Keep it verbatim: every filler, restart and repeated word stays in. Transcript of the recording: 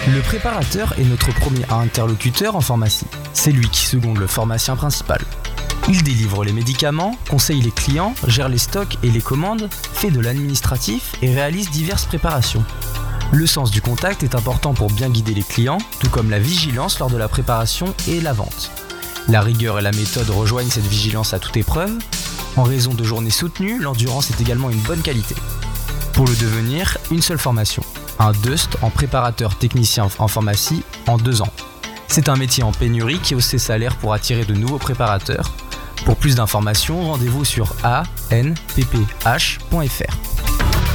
Le préparateur est notre premier interlocuteur en pharmacie. C'est lui qui seconde le pharmacien principal. Il délivre les médicaments, conseille les clients, gère les stocks et les commandes, fait de l'administratif et réalise diverses préparations. Le sens du contact est important pour bien guider les clients, tout comme la vigilance lors de la préparation et la vente. La rigueur et la méthode rejoignent cette vigilance à toute épreuve. En raison de journées soutenues, l'endurance est également une bonne qualité. Pour le devenir, une seule formation. Un D U S T en préparateur technicien en pharmacie en deux ans. C'est un métier en pénurie qui hausse ses salaires pour attirer de nouveaux préparateurs. Pour plus d'informations, rendez-vous sur a n p p h point f r.